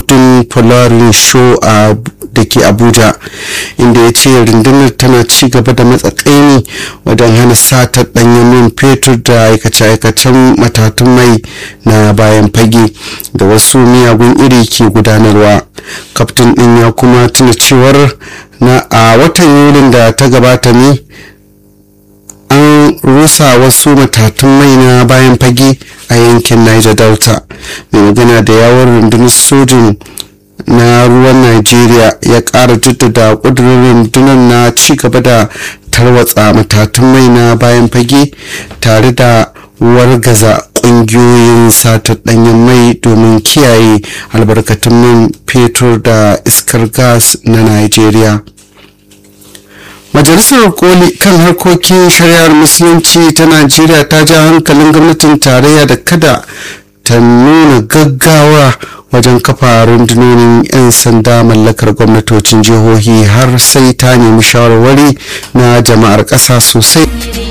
kudin Polaris Show da ke Abuja, inda ya ce rundunar tana ci gaba da matsakaini wajen hana satar ɗanyen man fetur da aikace-aikacen matatun mai na bayan fage da wasu miyagun iri ke gudanarwa. Kaftin ɗin ya kuma tuna cewar a watan Yulin da ta gabata ne an rusa wasu matatun mai na bayan fage a yankin Niger Delta. Mai magana da yawon rundunar sojin na ruwan Najeriya ya ƙara jaddada ƙudurin rundunar na ci gaba da tarwatsa matatun mai na bayan fage tare da wargaza ƙungiyoyin satar ɗanyen mai domin kiyaye albarkatun man fetur da iskar gas na Najeriya. Majalisar Koli kan harkokin shari'ar musulunci ta Najeriya ta ja hankalin gwamnatin tarayya da kada ta nuna gaggawa wajen kafa rundunonin 'yan sanda mallakar gwamnatocin jihohi har sai ta nemi shawarwari na jama'ar ƙasa sosai.